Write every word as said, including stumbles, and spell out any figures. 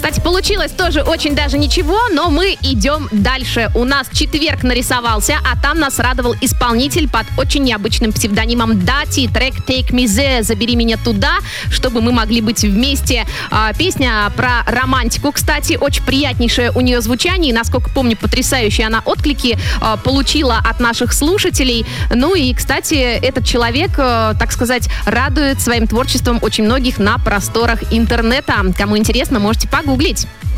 Кстати, получилось тоже очень даже ничего, но мы идем дальше. У нас четверг нарисовался, а там нас радовал исполнитель под очень необычным псевдонимом Дати. Трек Take Me There, забери меня туда, чтобы мы могли быть вместе. А, песня про романтику, кстати, очень приятнейшее у нее звучание. И, насколько помню, потрясающие она отклики а, получила от наших слушателей. Ну и, кстати, этот человек, а, так сказать, радует своим творчеством очень многих на просторах интернета. Кому интересно, можете погуглить.